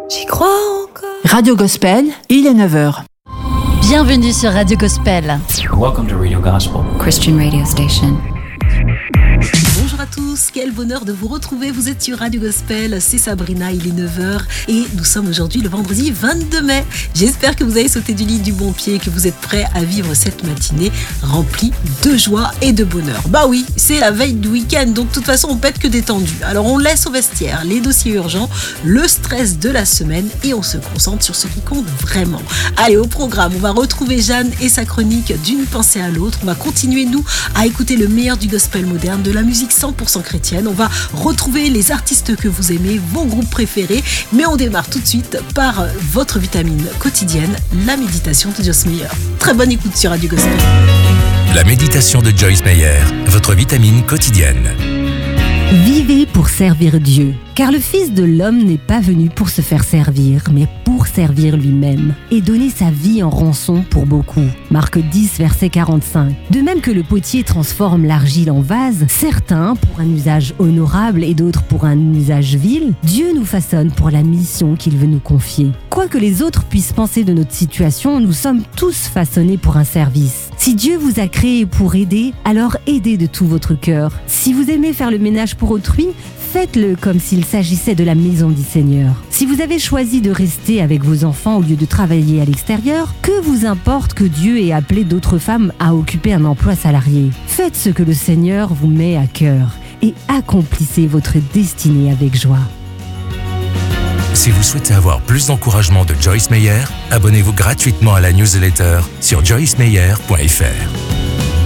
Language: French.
J'y crois encore. Radio Gospel, il est 9h. Bienvenue sur Radio Gospel. Welcome to Radio Gospel, Christian radio station. Bonjour à tous, quel bonheur de vous retrouver, vous êtes sur Radio Gospel, c'est Sabrina, il est 9h et nous sommes aujourd'hui le vendredi 22 mai. J'espère que vous avez sauté du lit du bon pied et que vous êtes prêts à vivre cette matinée remplie de joie et de bonheur. Bah oui, c'est la veille du week-end, donc de toute façon on peut être que détendu. Alors on laisse au vestiaire les dossiers urgents, le stress de la semaine et on se concentre sur ce qui compte vraiment. Allez, au programme, on va retrouver Jeanne et sa chronique d'une pensée à l'autre. On va continuer nous à écouter le meilleur du gospel moderne, de la musique 100% chrétienne. On va retrouver les artistes que vous aimez, vos groupes préférés. Mais on démarre tout de suite par votre vitamine quotidienne, la méditation de Joyce Meyer. Très bonne écoute sur Radio Gospel. La méditation de Joyce Meyer, votre vitamine quotidienne. Vivez pour servir Dieu, car le Fils de l'homme n'est pas venu pour se faire servir, mais pour servir lui-même et donner sa vie en rançon pour beaucoup. Marc 10, verset 45. De même que le potier transforme l'argile en vase, certains pour un usage honorable et d'autres pour un usage vil, Dieu nous façonne pour la mission qu'il veut nous confier. Quoi que les autres puissent penser de notre situation, nous sommes tous façonnés pour un service. Si Dieu vous a créé pour aider, alors aidez de tout votre cœur. Si vous aimez faire le ménage pour autrui, faites-le comme s'il s'agissait de la maison du Seigneur. Si vous avez choisi de rester avec vos enfants au lieu de travailler à l'extérieur, que vous importe que Dieu ait appelé d'autres femmes à occuper un emploi salarié? Faites ce que le Seigneur vous met à cœur et accomplissez votre destinée avec joie. Si vous souhaitez avoir plus d'encouragement de Joyce Meyer, abonnez-vous gratuitement à la newsletter sur joycemeyer.fr.